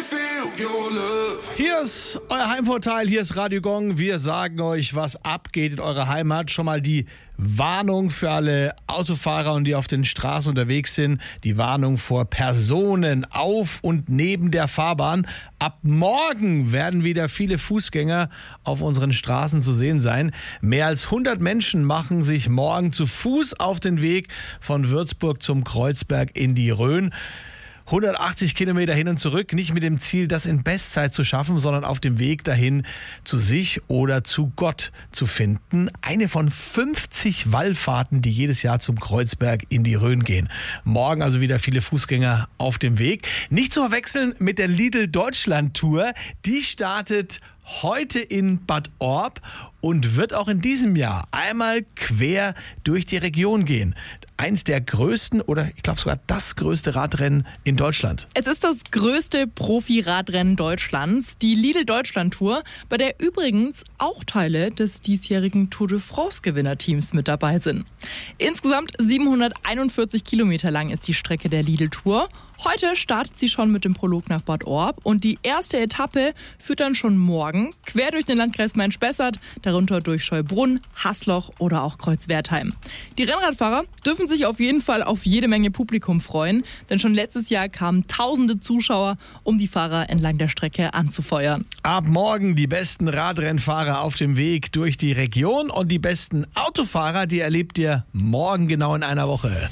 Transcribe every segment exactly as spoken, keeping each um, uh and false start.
Hier ist euer Heimvorteil, hier ist Radio Gong. Wir sagen euch, was abgeht in eurer Heimat. Schon mal die Warnung für alle Autofahrer und die auf den Straßen unterwegs sind. Die Warnung vor Personen auf und neben der Fahrbahn. Ab morgen werden wieder viele Fußgänger auf unseren Straßen zu sehen sein. Mehr als hundert Menschen machen sich morgen zu Fuß auf den Weg von Würzburg zum Kreuzberg in die Rhön. hundertachtzig Kilometer hin und zurück, nicht mit dem Ziel, das in Bestzeit zu schaffen, sondern auf dem Weg dahin zu sich oder zu Gott zu finden. Eine von fünfzig Wallfahrten, die jedes Jahr zum Kreuzberg in die Rhön gehen. Morgen also wieder viele Fußgänger auf dem Weg. Nicht zu verwechseln mit der Lidl Deutschland Tour. Die startet heute in Bad Orb und wird auch in diesem Jahr einmal quer durch die Region gehen. Eins der größten oder ich glaube sogar das größte Radrennen in Deutschland. Es ist das größte Profi-Radrennen Deutschlands, die Lidl Deutschland Tour, bei der übrigens auch Teile des diesjährigen Tour de France-Gewinnerteams mit dabei sind. Insgesamt siebenhunderteinundvierzig Kilometer lang ist die Strecke der Lidl Tour. Heute startet sie schon mit dem Prolog nach Bad Orb und die erste Etappe führt dann schon morgen quer durch den Landkreis Main-Spessart, darunter durch Scheubrunn, Haßloch oder auch Kreuzwertheim. Die Rennradfahrer dürfen sich auf jeden Fall auf jede Menge Publikum freuen, denn schon letztes Jahr kamen tausende Zuschauer, um die Fahrer entlang der Strecke anzufeuern. Ab morgen die besten Radrennfahrer auf dem Weg durch die Region und die besten Autofahrer, die erlebt ihr morgen genau in einer Woche.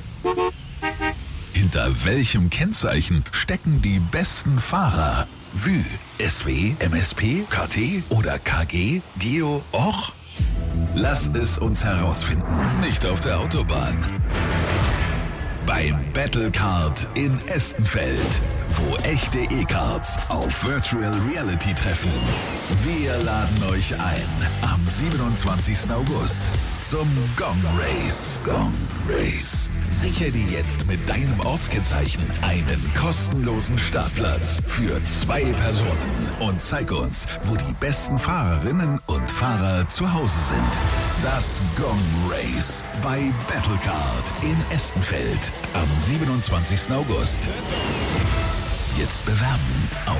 Hinter welchem Kennzeichen stecken die besten Fahrer? Vü, S W, M S P, K T oder K G, Geo, Och? Lass es uns herausfinden, nicht auf der Autobahn. Beim Battlecard in Estenfeld, wo echte E-Cards auf Virtual Reality treffen. Wir laden euch ein am siebenundzwanzigsten August zum Gong Race. Gong Race. Sichere dir jetzt mit deinem Ortskennzeichen einen kostenlosen Startplatz für zwei Personen und zeig uns, wo die besten Fahrerinnen und Fahrer zu Hause sind. Das Gong Race bei Battlecard in Estenfeld am siebenundzwanzigsten August. Jetzt bewerben auf